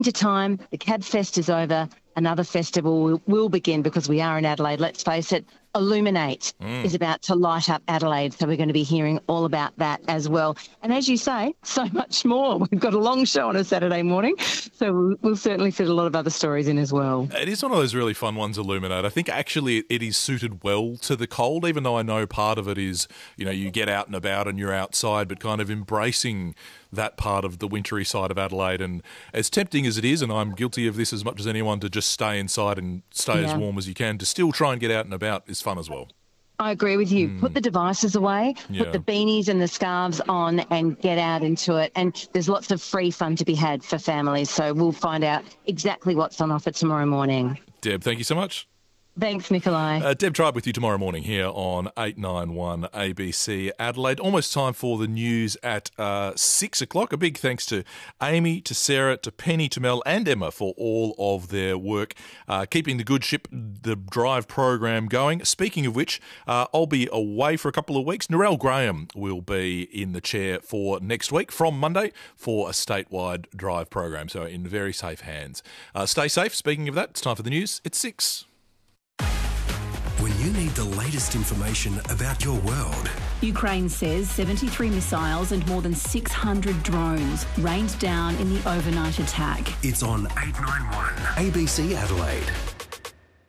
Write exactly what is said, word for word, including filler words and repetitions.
Winter time, the Cab Fest is over. Another festival will, will begin because we are in Adelaide. Let's face it, Illuminate mm. is about to light up Adelaide. So we're going to be hearing all about that as well. And as you say, so much more. We've got a long show on a Saturday morning, so we'll, we'll certainly fit a lot of other stories in as well. It is one of those really fun ones, Illuminate. I think actually it is suited well to the cold, even though I know part of it is, you know, you get out and about and you're outside, but kind of embracing that part of the wintry side of Adelaide. And as tempting as it is, and I'm guilty of this as much as anyone, to just stay inside and stay yeah. as warm as you can, to still try and get out and about is fun as well. I agree with you. Mm. Put the devices away, yeah. put the beanies and the scarves on and get out into it. And there's lots of free fun to be had for families. So we'll find out exactly what's on offer tomorrow morning. Deb, thank you so much. Thanks, Nikolai. Uh, Deb Tribe with you tomorrow morning here on eight nine one A B C Adelaide. Almost time for the news at uh, six o'clock. A big thanks to Amy, to Sarah, to Penny, to Mel and Emma for all of their work uh, keeping the Good Ship, the Drive program going. Speaking of which, uh, I'll be away for a couple of weeks. Narelle Graham will be in the chair for next week from Monday for a statewide Drive program, so in very safe hands. Uh, stay safe. Speaking of that, it's time for the news. It's six. When you need the latest information about your world. Ukraine says seventy-three missiles and more than six hundred drones rained down in the overnight attack. It's on eight nine one A B C Adelaide.